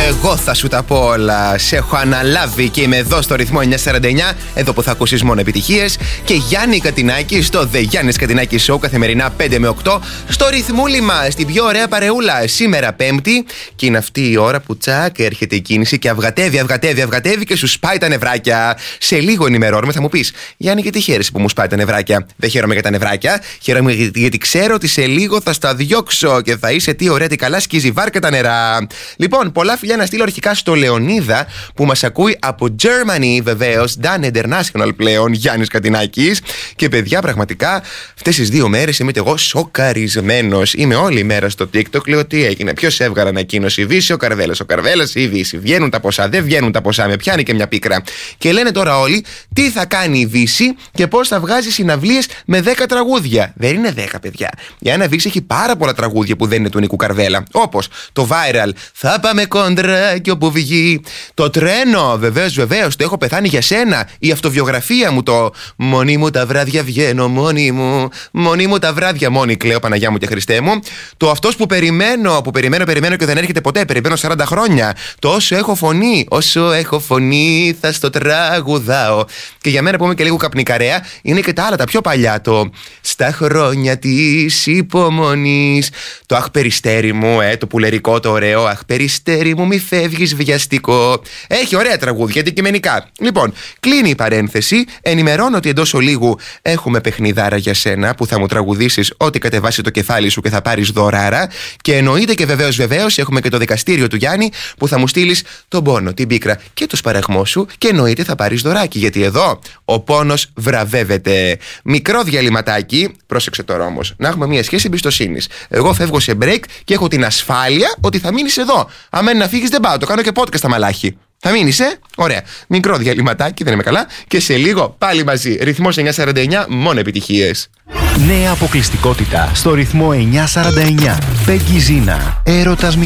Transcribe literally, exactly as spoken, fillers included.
Εγώ θα σου τα πω όλα. Σε έχω αναλάβει και είμαι εδώ στο ρυθμό εννιακόσια σαράντα εννιά. Εδώ που θα ακούσεις μόνο επιτυχίες. Και Γιάννη Κατινάκη στο The Γιάννης Κατινάκη Show καθημερινά πέντε με οκτώ. Στο ρυθμούλι μας, στην πιο ωραία παρεούλα. Σήμερα Πέμπτη. Και είναι αυτή η ώρα που τσακ έρχεται η κίνηση και αυγατεύει, αυγατεύει, αυγατεύει και σου σπάει τα νευράκια. Σε λίγο ενημερώνουμε, θα μου πεις, Γιάννη, γιατί χαίρεσαι που μου σπάει τα νευράκια? Δεν χαίρομαι για τα νευράκια. Χαίρομαι γιατί ξέρω ότι σε λίγο θα στα διώξω και θα είσαι τι ωραία, τι καλά σκίζει βάρκα τα νερά. Λοιπόν, πολλά φιλιά να στείλω αρχικά στο Λεωνίδα που μας ακούει από Germany, βεβαίως. Dan International πλέον, Γιάννης Κατινάκης. Και παιδιά, πραγματικά αυτές τις δύο μέρες είμαι εγώ σοκαρισμένος. Είμαι όλη η μέρα στο TikTok. Λέω τι έγινε, ποιος έβγαλε ανακοίνωση, η Δύση, ο Καρβέλας, ο Καρβέλας ή η Δύση. Βγαίνουν τα ποσά, δεν βγαίνουν τα ποσά, με πιάνει και μια πίκρα. Και λένε τώρα όλοι τι θα κάνει η Δύση και πώς θα βγάζει συναυλίες με δέκα τραγούδια. Δεν είναι δέκα, παιδιά. Η Άννα Βίξη έχει πάρα πολλά τραγούδια που δεν είναι του Νίκου Καρβέλα. Όπως το viral Θα πάμε κόντρα και όπου βγει. Το τρένο, βεβαίως, βεβαίως, το έχω πεθάνει για σένα. Η αυτοβιογραφία μου, το Μόνη μου τα βράδια βγαίνω, μόνη μου. Μόνη μου τα βράδια, μόνη κλαίω, Παναγιά μου και Χριστέ μου. Το αυτός που περιμένω, που περιμένω, περιμένω και δεν έρχεται ποτέ. Περιμένω σαράντα χρόνια. Το όσο έχω φωνή, όσο έχω φωνή, θα στο τραγουδάω. Και για μένα που είμαι και λίγο καπνικαρέα, είναι και τα άλλα, τα πιο παλιά. Το Στα χρόνια της υπομονής. Το Αχ περιστέρι μου, ε, το πουλερικό, το ωραίο. Αχ περιστέρι μου, μη φεύγεις βιαστικό. Έχει ωραία τραγούδια αντικειμενικά. Λοιπόν, κλείνει η παρένθεση. Ενημερώνω ότι εντός ολίγου έχουμε παιχνιδάρα για σένα που θα μου τραγουδήσεις ό,τι κατεβάσει το κεφάλι σου και θα πάρεις δωράρα. Και εννοείται και βεβαίως, βεβαίως έχουμε και το δικαστήριο του Γιάννη που θα μου στείλεις τον πόνο, την πίκρα και το σπαραγμό σου. Και εννοείται θα πάρεις δωράκι. Γιατί εδώ ο πόνος βραβεύεται. Μικρό διαλυματάκι, πρόσεξε τώρα όμως, να έχουμε μια σχέση εμπιστοσύνης. Εγώ φεύγω σε break και έχω την ασφάλεια ότι θα μείνεις εδώ. Αν να φύγεις δεν πάω, το κάνω και podcast στα μαλάχη. Θα μείνεις, ε? Ωραία. Μικρό διαλυματάκι, δεν είμαι καλά. Και σε λίγο πάλι μαζί. Ρυθμός εννιακόσια σαράντα εννιά, μόνο επιτυχίες. Νέα αποκλειστικότητα στο ρυθμό εννιακόσια σαράντα εννιά. Πέγγι Ζίνα. Έρωτας